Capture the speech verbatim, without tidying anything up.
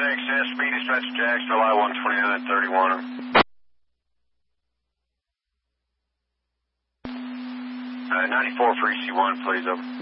access, speed dispatch to Jacksonville, I one twenty-nine thirty-one. Uh, ninety-four for E C one, please, over.